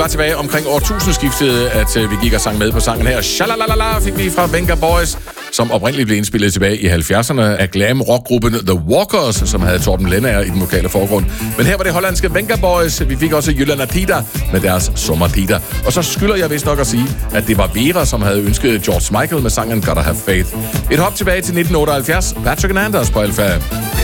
var tilbage omkring årtusindskiftet, at vi gik og sang med på sangen her. Shalalalala fik vi fra Venga Boys, som oprindeligt blev indspillet tilbage i 70'erne af glam rockgruppen The Walkers, som havde Torben Lennager i den lokale forgrund. Men her var det hollandske Venga Boys. Vi fik også Jylland Tida med deres Sommertida. Og så skylder jeg vist nok at sige, at det var Vera, som havde ønsket George Michael med sangen Gotta Have Faith. Et hop tilbage til 1978. Patrick and Anders på Alpha.